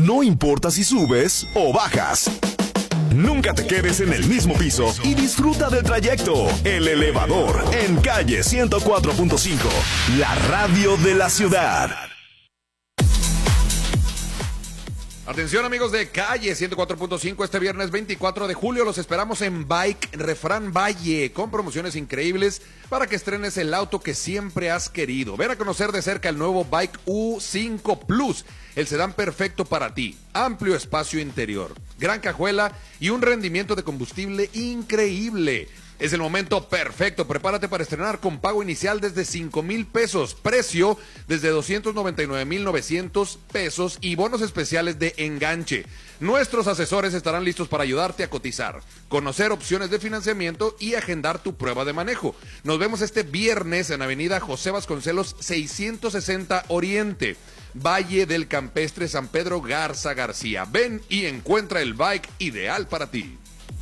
No importa si subes o bajas. Nunca te quedes en el mismo piso y disfruta del trayecto. El Elevador, en calle 104.5, la radio de la ciudad. Atención amigos de calle 104.5, este viernes 24 de julio los esperamos en Bike Refrán Valle con promociones increíbles para que estrenes el auto que siempre has querido. Ven a conocer de cerca el nuevo Bike U5 Plus, el sedán perfecto para ti. Amplio espacio interior, gran cajuela y un rendimiento de combustible increíble. Es el momento perfecto, prepárate para estrenar con pago inicial desde 5,000 pesos, precio desde 299,900 pesos y bonos especiales de enganche. Nuestros asesores estarán listos para ayudarte a cotizar, conocer opciones de financiamiento y agendar tu prueba de manejo. Nos vemos este viernes en Avenida José Vasconcelos 660 Oriente, Valle del Campestre, San Pedro Garza García. Ven y encuentra el bike ideal para ti.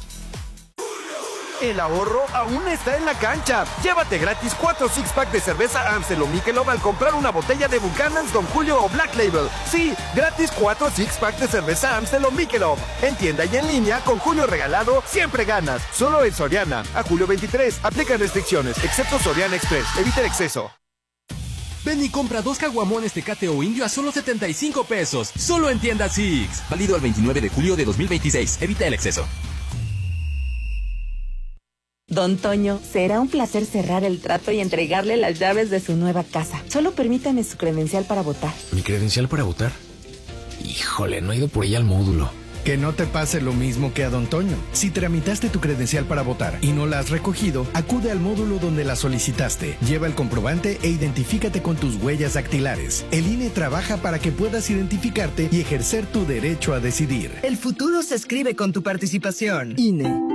El ahorro aún está en la cancha. Llévate gratis 4 six-pack de cerveza Amstel o Michelob al comprar una botella de Buchanan's, Don Julio o Black Label. Sí, gratis 4 six-pack de cerveza Amstel o Michelob. En tienda y en línea, con Julio regalado, siempre ganas. Solo en Soriana. A julio 23. Aplican restricciones, excepto Soriana Express. Evita el exceso. Ven y compra 2 caguamones Tecate o Indio a solo 75 pesos. Solo en tienda Six. Válido al 29 de julio de 2026. Evita el exceso. Don Toño, será un placer cerrar el trato y entregarle las llaves de su nueva casa. Solo permítame su credencial para votar. ¿Mi credencial para votar? Híjole, no he ido por ella al módulo. Que no te pase lo mismo que a Don Toño. Si tramitaste tu credencial para votar y no la has recogido, acude al módulo donde la solicitaste. Lleva el comprobante e identifícate con tus huellas dactilares. El INE trabaja para que puedas identificarte y ejercer tu derecho a decidir. El futuro se escribe con tu participación. INE.